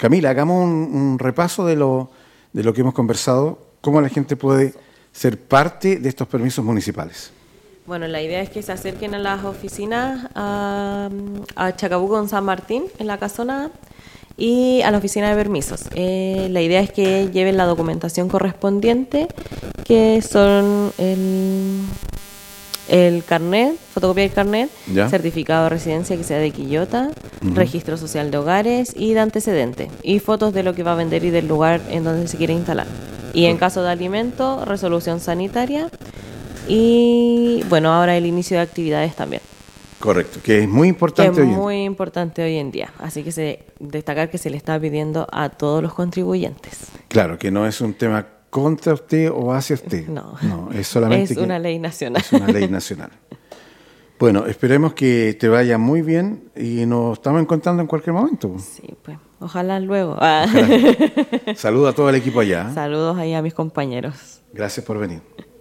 Camila, hagamos un repaso de lo que hemos conversado, cómo la gente puede ser parte de estos permisos municipales. Bueno, la idea es que se acerquen a las oficinas a Chacabuco en San Martín, en la casona, y a la oficina de permisos. La idea es que lleven la documentación correspondiente, que son el carnet, fotocopia del carnet, ¿Ya? certificado de residencia que sea de Quillota, registro social de hogares y de antecedentes, y fotos de lo que va a vender y del lugar en donde se quiere instalar. Y en caso de alimento, resolución sanitaria y, bueno, ahora el inicio de actividades también. Correcto, que es muy importante hoy en día. Muy importante hoy en día. Así que destacar que se le está pidiendo a todos los contribuyentes. Claro, que no es un tema contra usted o hacia usted. No, es solamente es una ley nacional. Es una ley nacional. Bueno, esperemos que te vaya muy bien y nos estamos encontrando en cualquier momento. Sí, pues, ojalá luego. Ojalá. Saludo a todo el equipo allá. Saludos ahí a mis compañeros. Gracias por venir.